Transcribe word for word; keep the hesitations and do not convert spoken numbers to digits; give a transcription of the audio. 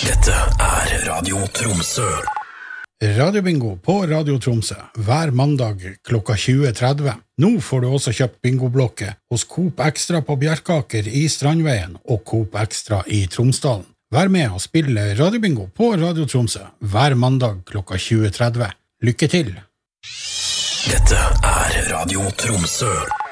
Dette er Radio Tromsø. Radiobingo på Radio Tromsø hver mandag klokka tjue tretti. Nå får du også kjøpt bingoblokke hos Coop Extra på Bjerkaker i Strandveien og Coop Extra i Tromsdalen. Vær med og spille Radiobingo på Radio Tromsø hver mandag klokka tjue tretti. Lykke til! Dette er Radio Tromsø.